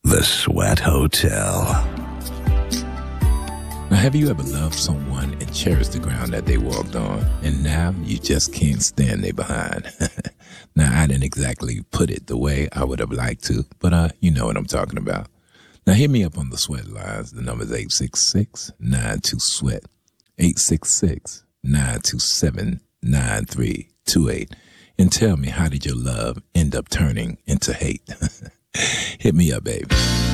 The Sweat Hotel. Now, have you ever loved someone and cherished the ground that they walked on, and now you just can't stand their behind? Now, I didn't exactly put it the way I would have liked to, but you know what I'm talking about. Now, hit me up on the Sweat lines. The number's 866-92-SWEAT, 866-927-9328, and tell me, how did your love end up turning into hate? Hit me up, baby.